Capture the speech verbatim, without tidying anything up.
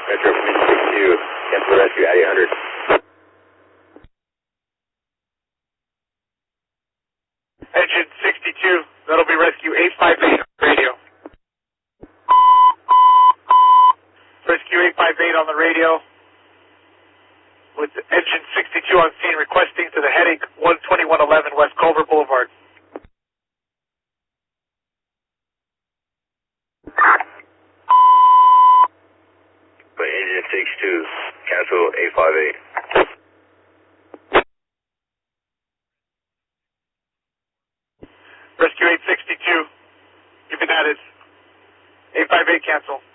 Metro sixty-two, cancel rescue at eight hundred. Engine sixty-two, that'll be rescue eight five eight on the radio. Rescue eight five eight on the radio with engine sixty-two on scene requesting to the headache one twenty-one eleven West Culver Boulevard. But engine sixty-two, cancel eight five eight. Rescue eight sixty-two, you've been added. eight five eight cancel.